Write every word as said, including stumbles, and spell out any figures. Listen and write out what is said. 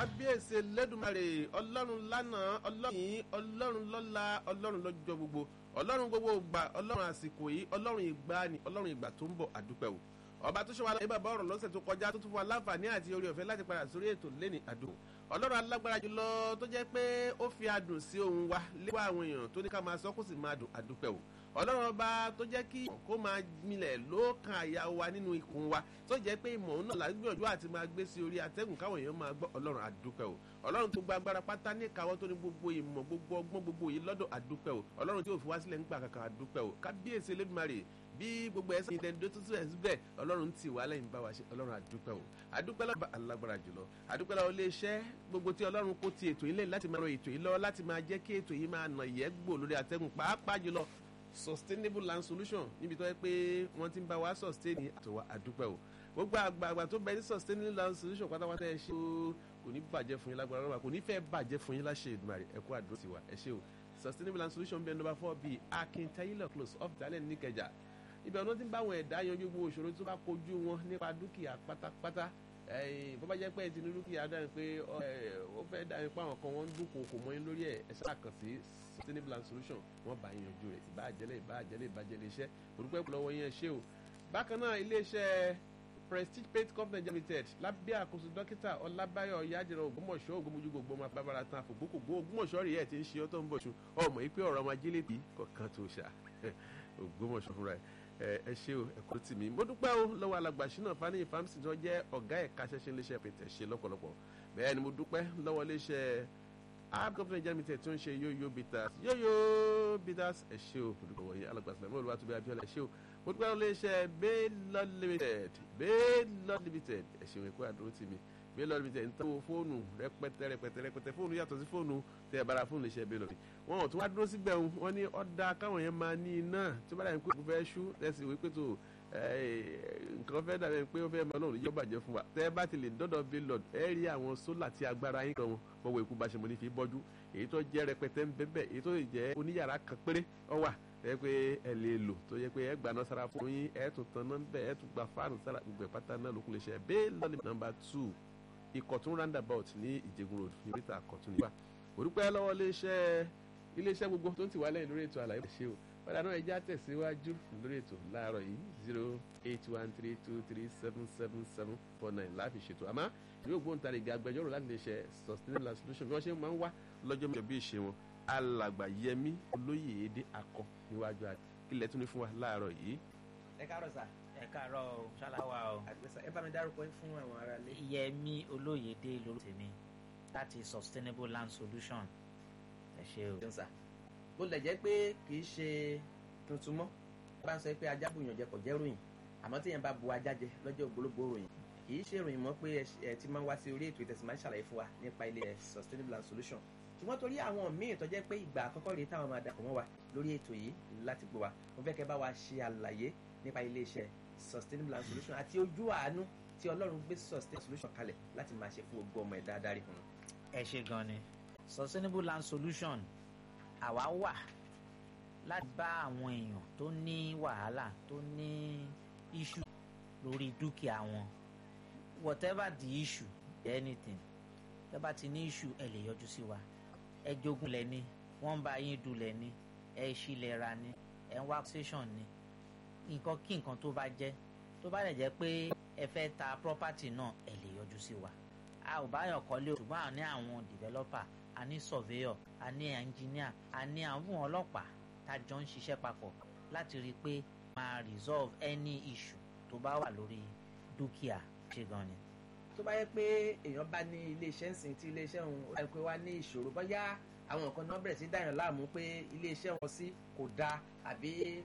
kábíyèsí lẹ́dùnmarè ọlọ́run lánàá ọlọ́run yìí ọlọ́run lọ́la ọlọ́run lọ́jọ́ gbogbo ọlọ́run gbogbo ìgbà ọlọ́run àsìkò yìí ọlọ́run ìgbàanì ọlọ́run ìgbà tó ń bọ̀ àdúpẹ́ o ọba tó ṣe wa lọ́wọ́ bàbá ọ̀rọ̀ lọ́sẹ̀ tó kọjá tó tún fún wa láǹfààní àti orí ọ̀fẹ́ láti padà sórí ètò lẹ́ni àdúgbò ọlọ́run alágbára jùlọ tó jẹ́ pé ó fi adùn sí ohun wa léwọ́ àwọn èèyàn tó ní ká máa sọ kó sì máa dùn àdúpẹ́ o ọlọ́run ọba tó jẹ́ kí kó máa gbilẹ̀ lóòkàn àyà wa nínú ikùn wa tó jẹ́ pé ìmọ̀ òun náà la gbìyànjú àti máa gbé sí orí atẹ́gùn káwọn èèyàn máa gbọ́ ọlọ́run àdúpẹ́ o ọlọ́run tó gba agbára pátá ní ìkáwọ́ tó ní gbogbo ìmọ̀ gbogbo ọgbọ́n gbogbo yìí lọ́dọ̀ àdúpẹ́ o ọlọ́run tí ò fi wá sílẹ̀ nígbà kankan àdúpẹ́ o kábíyèsí Elédùmarè bí gbogbo ẹsẹ̀ ìdẹ́ndó tó tún ẹ̀ síbẹ̀ ọlọ́run tì wá lẹ́yìn bá wa ṣe ọlọ́run àdúpẹ́ o àdúpẹ́ lọ́ba alágbára jùlọ àdúpẹ́ lọ́wọ́ iléeṣẹ́ gbogbo tí ọlọ́run kó ti ètò yìí lẹ́yìn láti máa ro ètò yìí lọ́wọ́ láti máa jẹ́ kí ètò yìí máa nà yẹ́ gbò lórí atẹ́gùn pàápàá jùlọ sustainable land solution níbi tó yẹ pé wọ́n ti ń bá wa sustain àtọwà àdúpẹ́ o gbogbo àgbààgbà tó bẹ ní sustainable land solution pátápátá ẹ ṣe o kò ní bàjẹ́ fún yín lágbára lọ́wọ́ kò ní fẹ́ bàjẹ́ fún yín láṣẹ Èdùmàrè ẹ kú àdúró tiwa ẹ ṣe o sustainable land solution bẹ number four bíi Akin Taylor close off dalẹ̀ níkẹjà ibẹ̀ ọ̀nà tí ń bá àwọn ẹ̀dá yanjú gbogbo òṣòro tó bá kojú wọn nípa dúkìá pátápátá bó bá jẹ́ pé ẹ ti ní dúkìá dáhùn pé ó fẹ́ dáhùn pé àwọn kan wọ́n ń dúnkòokò mọ́ yín lórí ẹ̀ ẹ̀ sáà kàn sí sustainable land solution wọ́n bá yanjú rẹ̀ ìbáàjẹ́lẹ̀ ìbáàjẹ́lẹ̀ ìbáàjẹ́lẹ̀ iṣẹ́ orúkọ ẹ̀kọ́ lọ́wọ́ yẹn ṣé o bákan náà iléeṣẹ́ Prestige Paint Company Limited lábẹ́ àkóso dókítà Ọlábáyọ̀ Yájẹrọ Ògbómọ̀ṣọ́ ògbómọjú gbogbo ọmọ apábára tán àfògbókògbó Ògbómọ̀ṣọ́ rèé ẹ̀ ti ń ṣe ọ́ tó ń bọ̀ ṣu ọmọ yìí pé ọ̀rọ̀ ọmọ ajílẹ̀bí kọ̀ọ̀kan tó ṣá Ògbómọ̀ṣọ́ fúnra ẹ̀ ẹ ṣe o ẹ̀kọ́ tì mí mo dúpẹ́ o lọ́wọ́ alàgbà Ṣínà Fáníyì Fámsì tí wọ́n jẹ́ ọ̀gá ẹ̀ka ṣẹṣẹ iléeṣẹ́ pètè ṣe lọ́pọ̀lọpọ̀ bẹ́ẹ̀ ni mo dúpẹ́ lọ́wọ́ iléeṣẹ́ Arab Company Limited tó ń ṣe yóyó bitters yóyó bitters ẹ ṣe o mo dúpẹ́ wọ̀nyí alàgbà Sùlẹ̀mọ́ Olúwatóbi Abíọ́lá ẹ ṣe o mo dúpẹ́ lọ́wọ́ iléeṣẹ́ Baylor Limited Baylor Limited ẹ ṣe o ẹ̀kọ́ àdúró tì mí Baylor Limited ń tán fóònù rẹpẹtẹ rẹpẹtẹ rẹpẹtẹ fóònù yàtọ̀ sí fóònù tẹ bára fóònù iléeṣẹ́ Baylor wọn ò tún wá dúró síbẹ̀ wọn ní ọ̀dà káwọn yẹn máa ní iná tó bá dà ní pé kò fẹ́ ṣú tẹ̀sí ìwé pé tó nǹkan fẹ́ dàbẹ̀ pé ó fẹ́ máa lọ́rùn yóò bàjẹ́ fún wa tẹ́ bá ti lè dọ́dọ̀ Baylor ẹ rí àwọn sólà tí agbára yín kan wọn wọ ikú bá ṣe mọ ní fi bọ́jú èyí tó jẹ́ rẹpẹtẹ ń bẹ́bẹ̀ èyí tó lè jẹ́ oníyàrá kan péré ọ wà ẹ pé ẹ lè lò tó yẹ pé ẹ gbaná sára fún yín ẹ tún tan náà bẹ́ẹ̀ ẹ tún gba fáànù sára gbogbo ẹ̀ pátá náà lókun lè ṣe Baylor number two Ìkọ̀tún roundabout ní Ìjẹ̀gùn road ní oríta Ìkọ̀tún nígbà òrùpẹ́ lọ́wọ́ iléeṣẹ́ iléeṣẹ́ gbogbo tó ń tì wá lẹ́yìn lórí ètò àlàyé ṣe o padà náà ẹja tẹ̀síwájú lórí ètò láàárọ̀ yìí zero eight one three two three seven seven seven four nine láàfin ṣètò àmọ́ ìwé ògbóǹtarìgì agbẹjọ́rò láti lè ṣe sustainable land solution bí wọ́n ṣe máa ń wá lọ́jọ́ mẹ́jọ bí ìṣe wọn alàgbà Yẹmí Olóyèdé Akọ níwájú ilẹ̀ tún ní fún wa láàárọ̀ yìí. ẹ káàárọ̀ sà. ẹ káàárọ̀ o ṣáláwá o. àgbẹ̀sà ẹ bá mi dárúkọ fún àwọn ará ilé. Yẹmí Olóyèdé lórúkọ tèmi láti sustainable land solution ẹ ṣe o. bó lè jẹ́ pé kì í ṣe tuntun mọ́ bá ń sọ pé ajá bùyàn jẹ kò jẹ́ ròyìn àmọ́ tí yẹn bá bu ajá jẹ lọ́jọ́ ògbólógbò ròyìn kì í ṣe ròyìn mọ́ pé ẹ ti máa ń wá sí orí ètò ìtẹ̀sí máa ń ṣàlàyé fún wa nípa ilé sustainable land solution ṣùgbọ́n torí àwọn míì tó jẹ́ pé ìgbà àkọ́kọ́ rèé táwọn máa dàpọ̀ mọ́ wa lórí ètò yìí láti gbọ́ wa mo fẹ́ kẹ́ bá wa ṣe àlàyé nípa iléeṣẹ́ sustainable land solution àti ojú àánú tí Ọlọ́run gbé sustainable solution kalẹ̀ láti máa ṣe fún gbogbo ọmọ ẹ̀dá adarí fún un. ẹ ṣe gan ni sustainable land solution àwa wà láti bá àwọn èèyàn tó ní wàhálà tó ní issue lórí dúkìá wọn whatever the issue anything tẹ́ bá ti ní issue ẹ lè yọjú sí wa ẹ jogún lẹ ní wọ́n bá yín dulẹ̀ ní ẹ ṣílẹ̀ ra ní ẹ ń wá station ní nǹkan kí nǹkan tó bá jẹ́ tó bá lè jẹ́ pé ẹ fẹ́ ta property náà ẹ lè yọjú sí wa a ò bá yàn kọ́lé o ṣùgbọ́n a ní àwọn developer a ní surveyor a ní engineer a ní àwọn ọlọ́pàá tá a jọ ń ṣiṣẹ́ papọ̀ láti rí i pé máa resolve any issue tó bá wà lórí dúkìá ṣe gan ni. tó bá yẹ pé èèyàn bá ní iléeṣẹ́ ńsìn tí iléeṣẹ́ òun ó yẹ pé wá ní ìṣòro bóyá àwọn nǹkan náà bẹ̀rẹ̀ sí dáyàn láàmú pé iléeṣẹ́ wọn sí kò dáa àbí